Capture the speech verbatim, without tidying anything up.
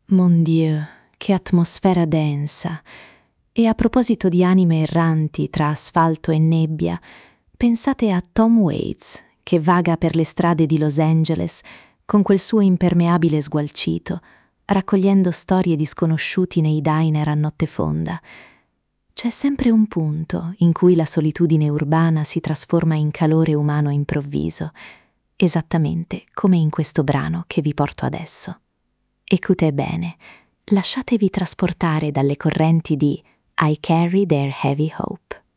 Mon Dieu, che atmosfera densa! E a proposito di anime erranti tra asfalto e nebbia, pensate a Tom Waits, che vaga per le strade di Los Angeles con quel suo impermeabile sgualcito, raccogliendo storie di sconosciuti nei diner a notte fonda. C'è sempre un punto in cui la solitudine urbana si trasforma in calore umano improvviso, esattamente come in questo brano che vi porto adesso. Écoutez bene, lasciatevi trasportare dalle correnti di I Carry Their Heavy Hope.